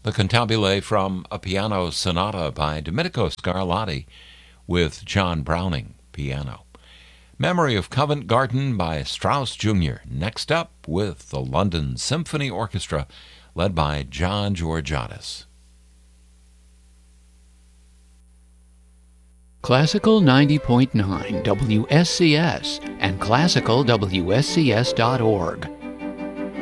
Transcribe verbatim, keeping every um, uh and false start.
The cantabile from a piano sonata by Domenico Scarlatti with John Browning, piano. Memory of Covent Garden by Strauss Junior Next up with the London Symphony Orchestra led by John Georgiadis. Classical ninety point nine W S C S and classical W S C S dot org